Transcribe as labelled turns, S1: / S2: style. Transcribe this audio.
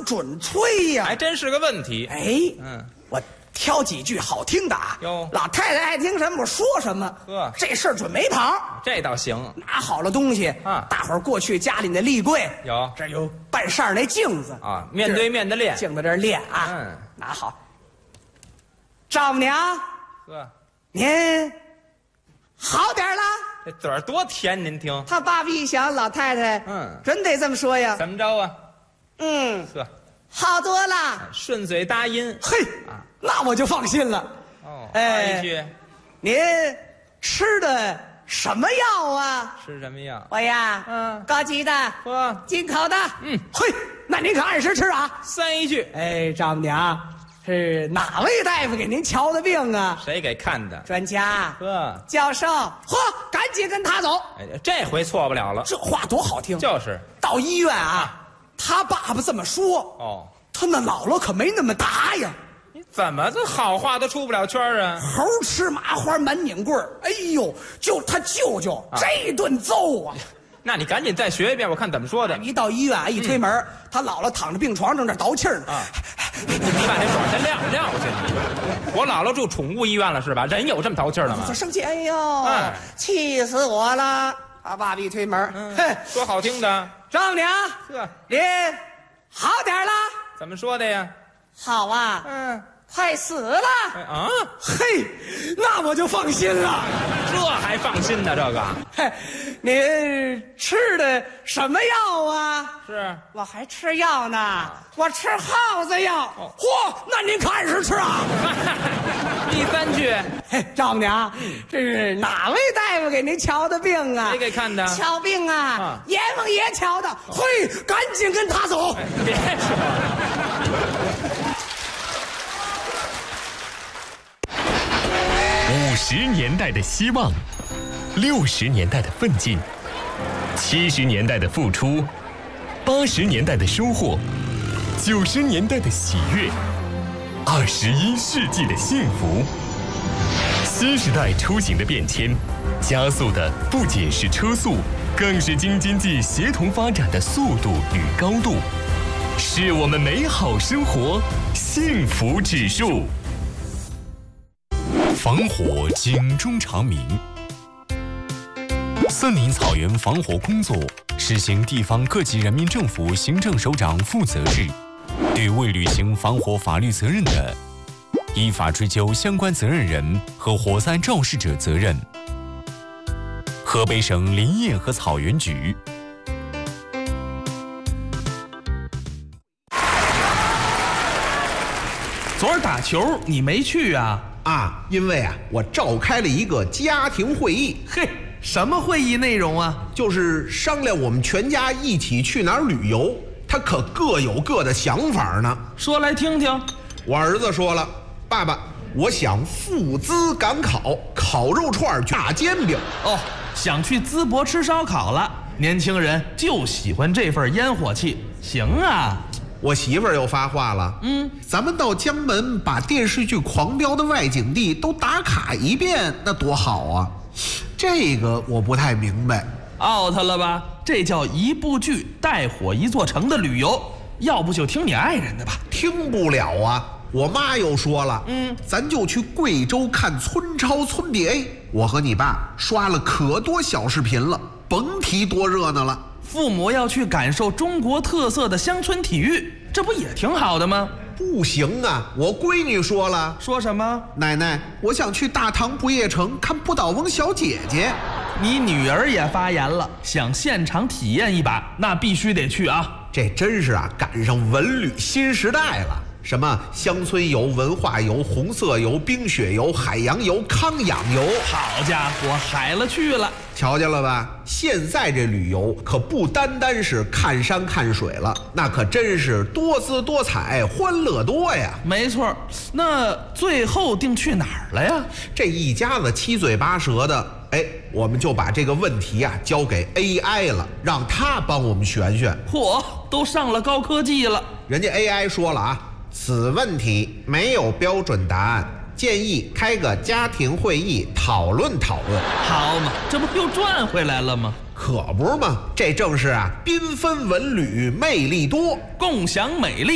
S1: 准催呀，
S2: 还真是个问题。
S1: 哎，我挑几句好听的啊。
S2: 哟，
S1: 老太太爱听什么我说什么。
S2: 呵，
S1: 这事儿准没跑。
S2: 这倒行。
S1: 拿好了东西
S2: 啊，
S1: 大伙儿过去家里那立柜
S2: 有，
S1: 这有半扇那镜子
S2: 啊，面对面的练，
S1: 镜子这儿练啊。拿好。丈母娘，
S2: 呵，
S1: 您好点了？
S2: 这嘴儿多甜，您听。
S1: 他爸爸一想，老太太，真得这么说呀。
S2: 怎么着啊？
S1: 呵，好多了。
S2: 顺嘴答应。
S1: 嘿，那我就放心了。
S2: 哦，
S1: 哎，
S2: 一句，
S1: 您吃的什么药啊？
S2: 吃什么药？
S1: 我呀，高级的，进口的。嘿，那您可按时吃啊。
S2: 3一句。
S1: 哎，丈母娘，是哪位大夫给您瞧的病啊？
S2: 谁给看的？
S1: 专家。教授。赶紧跟他走。
S2: 哎，这回错不了了。
S1: 这话多好听。
S2: 就是
S1: 到医院啊，他爸爸这么说。哦，他那姥姥可没那么答呀。
S2: 你怎么这好话都出不了圈啊？
S1: 猴吃麻花满拧棍儿，哎呦，就他舅舅这顿揍啊！
S2: 那你赶紧再学一遍，我看怎么说的。
S1: 一到医院啊，一推门，他姥姥躺着病床正这倒气儿呢。
S2: 你把那爽先撂下你。我姥姥住宠物医院了是吧？人有这么淘气儿的吗？
S1: 生气，哎呦，气死我了！他爸爸一推门，
S2: 说好听的，
S1: 丈母娘，您好点了？
S2: 怎么说的呀？
S1: 好啊，快死了
S2: 啊！
S1: 嘿，那我就放心了。
S2: 这还放心呢？这个，
S1: 嘿，您吃的什么药啊？
S2: 是，
S1: 我还吃药呢，我吃耗子药。嚯，那您可按时吃啊。
S2: 第3句，
S1: 嘿，丈母娘，这是哪位大夫给您瞧的病啊？
S2: 谁给看的？
S1: 瞧病啊，阎王爷瞧的。嘿，赶紧跟他走。
S2: 别说。
S3: 50年代的希望，60年代的奋进，70年代的付出，80年代的收获，90年代的喜悦，21世纪的幸福。新时代出行的变迁，加速的不仅是车速，更是京津冀协同发展的速度与高度，是我们美好生活幸福指数。防火警钟长鸣。森林草原防火工作实行地方各级人民政府行政首长负责制，对未履行防火法律责任的，依法追究相关责任人和火灾肇事者责任。河北省林业和草原局。
S4: 昨儿打球你没去啊？
S5: 因为我召开了一个家庭会议。
S4: 嘿，什么会议内容啊？
S5: 就是商量我们全家一起去哪儿旅游，他可各有各的想法呢。
S4: 说来听听。
S5: 我儿子说了，爸爸，我想赴淄赶考，烤肉串、大煎饼。
S4: 想去淄博吃烧烤了。年轻人就喜欢这份烟火气。行啊。
S5: 我媳妇儿又发话了，咱们到江门把电视剧《狂飙》的外景地都打卡一遍，那多好啊！这个我不太明白。
S4: out 了吧？这叫一部剧带火一座城的旅游，要不就听你爱人的吧。
S5: 听不了啊！我妈又说了，咱就去贵州看村超村 DA。我和你爸刷了可多小视频了，甭提多热闹了。
S4: 父母要去感受中国特色的乡村体育，这不也挺好的吗？
S5: 不行啊，我闺女说了。
S4: 说什么？
S5: 奶奶，我想去大唐不夜城看不倒翁小姐姐。
S4: 你女儿也发言了，想现场体验一把，那必须得去啊。
S5: 这真是赶上文旅新时代了。什么乡村游、文化游、红色游、冰雪游、海洋游、康养游，
S4: 好家伙，海了去了！
S5: 瞧见了吧？现在这旅游可不单单是看山看水了，那可真是多姿多彩、欢乐多呀！
S4: 没错，那最后定去哪儿了呀？
S5: 这一家子七嘴八舌的，我们就把这个问题交给 AI 了，让他帮我们选选。
S4: 嚯，都上了高科技了！
S5: 人家 AI 说了此问题没有标准答案，建议开个家庭会议讨论讨论。
S4: 好嘛，这不又赚回来了吗？
S5: 可不是嘛，这正是缤纷文旅魅力多，
S4: 共享美丽。